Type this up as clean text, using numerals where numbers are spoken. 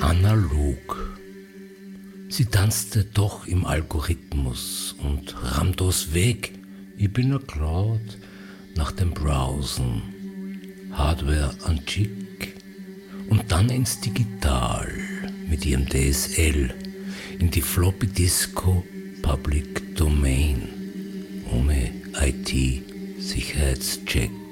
analog. Sie tanzte doch im Algorithmus und Ramdos Weg. Ich bin nur Cloud nach dem Browsen, Hardware antik und dann ins Digital mit ihrem DSL in die Floppy Disco Public Domain ohne IT-Sicherheitscheck.